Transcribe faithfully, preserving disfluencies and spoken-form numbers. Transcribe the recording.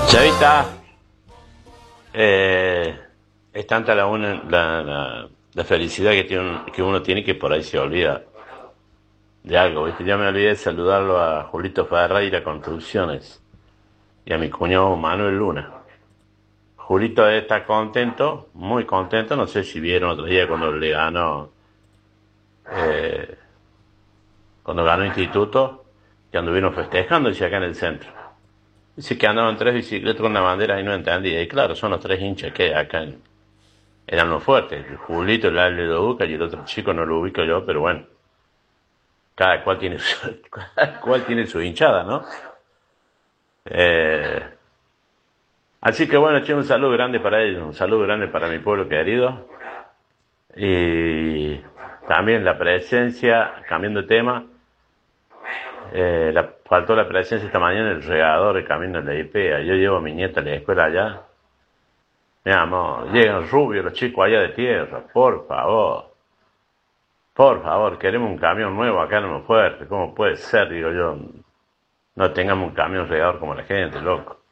Chavita, eh, es tanta la, una- la, la- la felicidad que, tiene un- que uno tiene que por ahí se olvida de algo, ¿viste? Ya me olvidé de saludarlo a Julito Ferreira Construcciones y a mi cuñado Manuel Luna. Julito está contento, muy contento, no sé si vieron otro día cuando le ganó, eh, cuando ganó Instituto, que anduvieron festejando, dice acá en el centro. Dice que andaban tres bicicletas con una bandera y no entendía. Y claro, son los tres hinchas que hay acá en, eran los fuertes, el Julito, el Ale lo ubica y el otro chico no lo ubico yo, pero bueno, cada cual tiene su, cada cual tiene su hinchada, ¿no? Eh, así que bueno, che, un saludo grande para ellos, un saludo grande para mi pueblo querido y también la presencia, cambiando de tema, eh, la- faltó la presencia esta mañana en el regador de camino de la I P A. Yo llevo a mi nieta a la escuela allá. Mi amor, llegan rubios los chicos allá de tierra, por favor. Por favor, queremos un camión nuevo acá en Fuerte. ¿Cómo puede ser, digo yo? No tengamos un camión regador como la gente, loco.